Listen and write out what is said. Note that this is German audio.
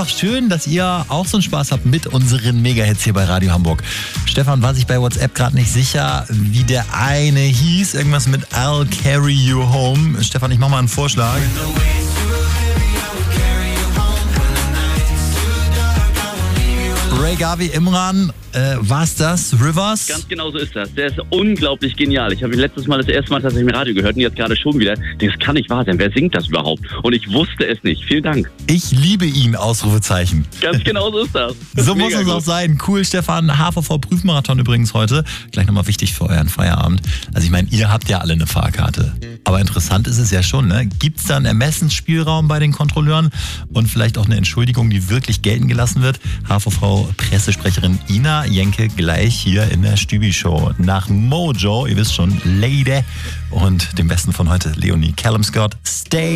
einfach schön, dass ihr auch so einen Spaß habt mit unseren Mega-Hits hier bei Radio Hamburg. Stefan war sich bei WhatsApp gerade nicht sicher, wie der eine hieß. Irgendwas mit I'll Carry You Home. Stefan, ich mach mal einen Vorschlag. Ray Gavi Imran, war's das? Rivers? Ganz genau so ist das. Der ist unglaublich genial. Ich habe ihn das erste Mal tatsächlich im Radio gehört und jetzt gerade schon wieder. Das kann nicht wahr sein. Wer singt das überhaupt? Und ich wusste es nicht. Vielen Dank. Ich liebe ihn, Ausrufezeichen. Ganz genau so ist das. So muss es auch sein. Cool, Stefan. HVV-Prüfmarathon übrigens heute. Gleich nochmal wichtig für euren Feierabend. Also ich meine, ihr habt ja alle eine Fahrkarte. Aber interessant ist es ja schon, ne? Gibt es da einen Ermessensspielraum bei den Kontrolleuren und vielleicht auch eine Entschuldigung, die wirklich gelten gelassen wird? HVV-Pressesprecherin Ina Jenke gleich hier in der Stübi-Show. Nach Mojo, ihr wisst schon, Lady und dem Besten von heute, Leonie Callum Scott, Stay.